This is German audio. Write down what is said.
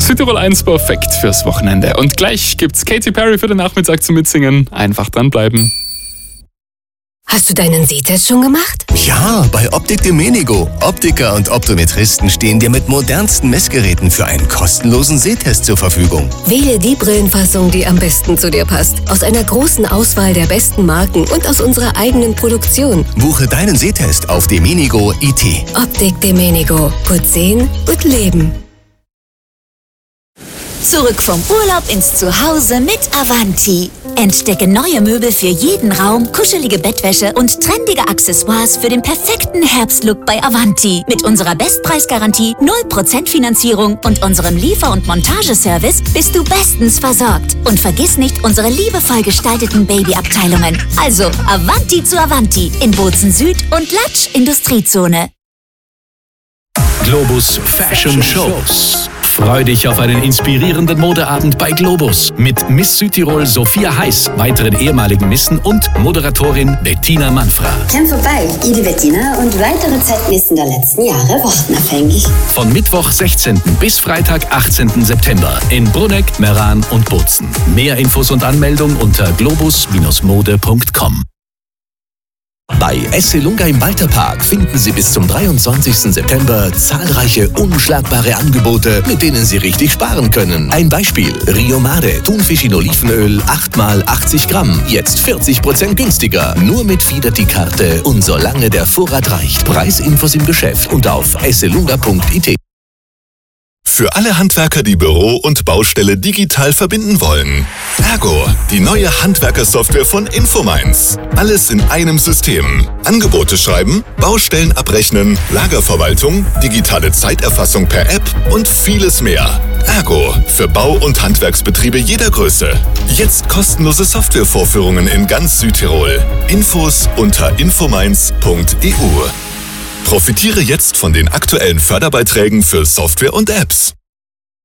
Südtirol 1 perfekt fürs Wochenende. Und gleich gibt's Katy Perry für den Nachmittag zum Mitsingen. Einfach dranbleiben. Hast du deinen Sehtest schon gemacht? Ja, bei Optik Domenico. Optiker und Optometristen stehen dir mit modernsten Messgeräten für einen kostenlosen Sehtest zur Verfügung. Wähle die Brillenfassung, die am besten zu dir passt. Aus einer großen Auswahl der besten Marken und aus unserer eigenen Produktion. Buche deinen Sehtest auf Domenico.it. Optik Domenico. Gut sehen, gut leben. Zurück vom Urlaub ins Zuhause mit Avanti. Entdecke neue Möbel für jeden Raum, kuschelige Bettwäsche und trendige Accessoires für den perfekten Herbstlook bei Avanti. Mit unserer Bestpreisgarantie, 0% Finanzierung und unserem Liefer- und Montageservice bist du bestens versorgt. Und vergiss nicht unsere liebevoll gestalteten Babyabteilungen. Also Avanti zu Avanti in Bozen Süd und Latsch Industriezone. Globus Fashion Shows. Freu dich auf einen inspirierenden Modeabend bei Globus mit Miss Südtirol Sophia Heiß, weiteren ehemaligen Missen und Moderatorin Bettina Manfra. Komm vorbei, ich die Bettina und weitere Zeitmissen der letzten Jahre warten auf euch. Von Mittwoch 16. bis Freitag 18. September in Bruneck, Meran und Bozen. Mehr Infos und Anmeldung unter globus-mode.com. Bei Esselunga im Walterpark finden Sie bis zum 23. September zahlreiche unschlagbare Angebote, mit denen Sie richtig sparen können. Ein Beispiel: Rio Mare, Thunfisch in Olivenöl, 8x80 Gramm, jetzt 40% günstiger. Nur mit Fidelity-Karte und solange der Vorrat reicht. Preisinfos im Geschäft und auf esselunga.it. Für alle Handwerker, die Büro und Baustelle digital verbinden wollen. Ergo, die neue Handwerkersoftware von Infomines. Alles in einem System. Angebote schreiben, Baustellen abrechnen, Lagerverwaltung, digitale Zeiterfassung per App und vieles mehr. Ergo, für Bau- und Handwerksbetriebe jeder Größe. Jetzt kostenlose Softwarevorführungen in ganz Südtirol. Infos unter infomines.eu. Profitiere jetzt von den aktuellen Förderbeiträgen für Software und Apps.